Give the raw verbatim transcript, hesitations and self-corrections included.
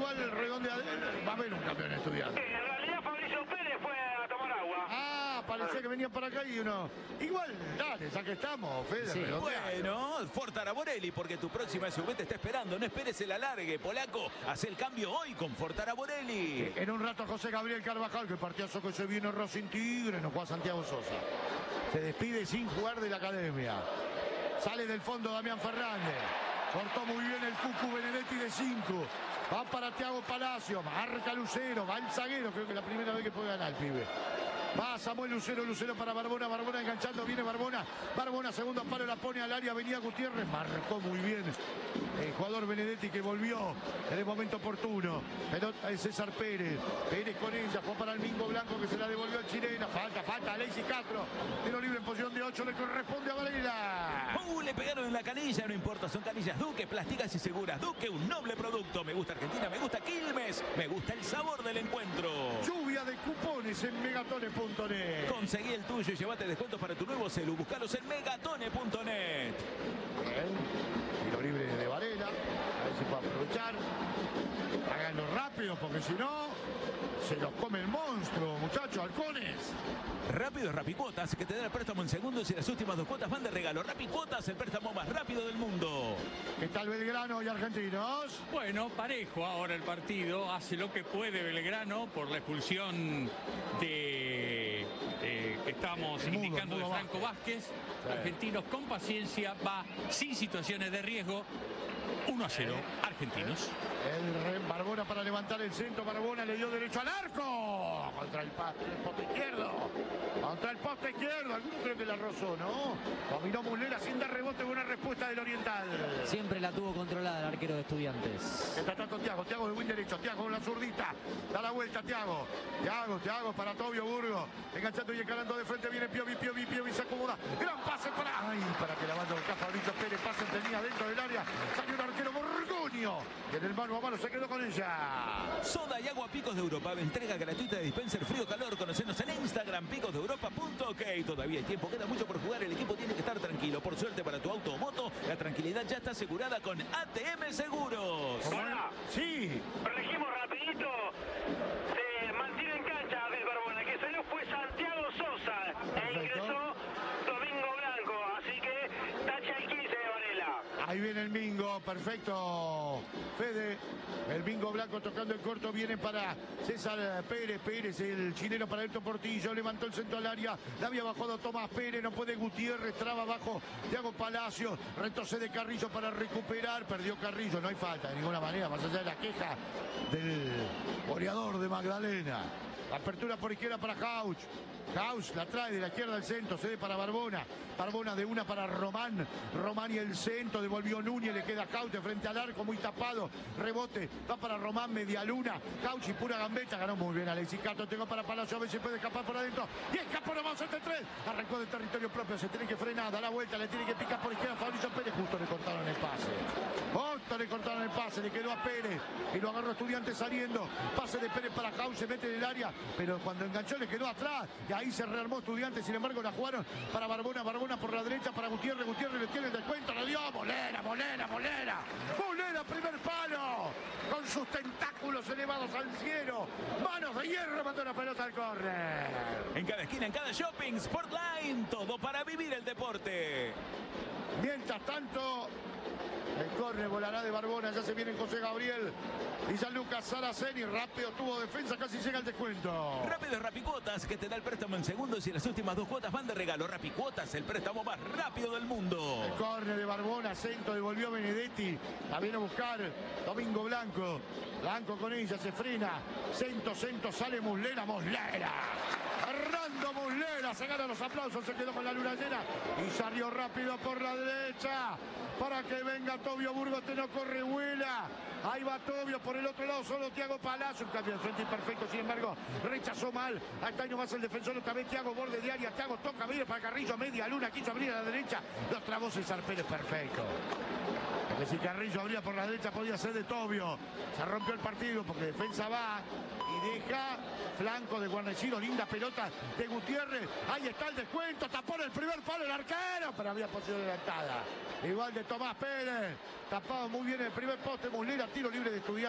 igual redondea, va a haber un cambio en Estudiantes. En realidad Fabricio Pérez fue a tomar agua. Ah, parecía que venía para acá y uno. Igual, dale, ya que estamos, Fede. Sí. redondea. Bueno, Fortara Borelli, porque tu próxima S U V te está esperando. No esperes el alargue, polaco. Haz el cambio hoy con Fortara Borelli. En un rato José Gabriel Carvajal, que partidazo que se viene Racing Tigre, no juega Santiago Sosa. Se despide sin jugar de la academia. Sale del fondo Damián Fernández. Cortó muy bien el Cucu Benedetti de cinco. Va para Thiago Palacio. Marca Lucero. Va el zaguero. Creo que es la primera vez que puede ganar el pibe. Va Samuel Lucero, Lucero para Barbona, Barbona enganchando, viene Barbona, Barbona segundo palo, la pone al área, venía Gutiérrez, marcó muy bien el jugador Benedetti que volvió en el momento oportuno. Pelota de César Pérez, Pérez con ella, fue para el Mingo Blanco que se la devolvió al chilena, falta, falta, Alexis Castro, tiro libre en posición de ocho, le corresponde a Varela. Uh, le pegaron en la canilla, no importa, son canillas Duque, plásticas y seguras. Duque, un noble producto. Me gusta Argentina, me gusta Quilmes, me gusta el sabor del encuentro. Lluvia de cupones en megatones punto net. Conseguí el tuyo y llévate descuentos para tu nuevo celu. Búscalos en megatone punto net. Bien. Tiro libre de Varela. A ver si puede aprovechar. Háganlo rápido porque si no, se los come el monstruo, muchachos, halcones. Rápido es Rapicuotas, que te da el préstamo en segundos y las últimas dos cuotas van de regalo. Rapicuotas, el préstamo más rápido del mundo. ¿Qué tal Belgrano y Argentinos? Bueno, parejo ahora el partido. Hace lo que puede Belgrano por la expulsión de eh, que estamos El mudo, indicando el de mudo Franco Vázquez. Sí. Argentinos con paciencia, va sin situaciones de riesgo. uno a cero, Argentinos. El re Barbona para levantar el centro. Barbona le dio derecho al arco. Contra el, pa el poste izquierdo. Contra el poste izquierdo. Alguno creo que la rozó, ¿no? Dominó Mulera sin dar rebote. Buena respuesta del Oriental. Siempre la tuvo controlada el arquero de Estudiantes. Está tratando Thiago. Thiago de buen derecho. Thiago con la zurdita. Da la vuelta Thiago. Thiago, Thiago para Tobio Burgo. Enganchando y encarando de frente. Viene Piovi, Piovi, Piovi se acomoda. Gran pase para. Ay, para que la banda acá Fabricio Pérez. Pase tenía dentro del área. Salió un arquero Borgoño. Y en el mano a mano se quedó con ella. Soda y agua Picos de Europa. Entrega gratuita de dispenser frío-calor. Conocenos en Instagram, picos de europa punto ok. Todavía hay tiempo, queda mucho por jugar. El equipo tiene que estar tranquilo. Por suerte para tu auto o moto, la tranquilidad ya está asegurada con A T M Seguros. Hola. Sí. Corregimos rapidito. Se mantiene en cancha Abel Barbona. Que salió fue Santiago Sosa. E Perfecto. ingresó Domingo Blanco. Así que tacha el quince de Varela. Ahí viene el Mingo, perfecto. Fede, el Mingo Blanco tocando el corto, viene para César Pérez. Pérez, el chileno para Alto Portillo, levantó el centro al área. La había bajado Tomás Pérez, no puede Gutiérrez, traba abajo Thiago Palacio. Retrocede Carrillo para recuperar, perdió Carrillo, no hay falta de ninguna manera, más allá de la queja del goleador de Magdalena. Apertura por izquierda para Jauch. Jauch la trae de la izquierda al centro, cede para Barbona. Barbona de una para Román. Román y el centro, devolvió Núñez, le queda Jauch de frente al arco, muy tapado. Rebote, va para Román, media luna. Jauch y pura gambeta, ganó muy bien Alexis Cato. Tengo para Palacio, a ver si puede escapar por adentro. Y escapó nomás este tres. Arrancó de territorio propio, se tiene que frenar, da la vuelta, le tiene que picar por izquierda Fabricio Pérez. Justo le cortaron el pase. Justo le cortaron el pase, le quedó a Pérez. Y lo agarró Estudiantes saliendo. Pase de Pérez para Jauch, se mete en el área. Pero cuando enganchó le quedó atrás. Y ahí se rearmó Estudiantes, sin embargo la jugaron para Barbona, Barbona por la derecha para Gutiérrez, Gutiérrez le tiene el descuento, le dio Molera, Molera, Molera, Molera, primer palo, con sus tentáculos elevados al cielo, manos de hierro, mandó la pelota al córner. En cada esquina, en cada shopping, Sportline, todo para vivir el deporte. Mientras tanto, el córner volará de Barbona, ya se viene José Gabriel y Gianluca Saraceni, rápido tuvo defensa, casi llega el descuento. Rápido es Rapicuotas, que te da el préstamo en segundos y las últimas dos cuotas van de regalo. Rapicuotas, el préstamo más rápido del mundo. El córner de Barbona, centro, devolvió Benedetti, la viene a buscar Domingo Blanco. Blanco con ella, se frena, centro, centro, sale Muslera, Muslera. Hernando Muslera, se gana los aplausos, se quedó con la luna llena y salió rápido por la derecha para que venga Tobio Burgos, te no corre, vuela. Ahí va Tobio, por el otro lado solo Thiago Palacio, un cambio de frente imperfecto, sin embargo, rechazó mal. Hasta ahí nomás el defensor, otra vez Thiago, borde de área, Thiago toca, viene para Carrillo, media luna, quiso abrir a la derecha, los trabó César Pérez, perfecto. Porque si Carrillo abría por la derecha podía ser de Tobio. Se rompió el partido porque defensa va y deja flanco de Guarnecino, linda pelota de Gutiérrez. Ahí está el descuento, tapó en el primer palo el arquero, pero había posición adelantada. Igual de Tomás Pérez, tapado muy bien el primer poste, Muslera, tiro libre de Estudiantes.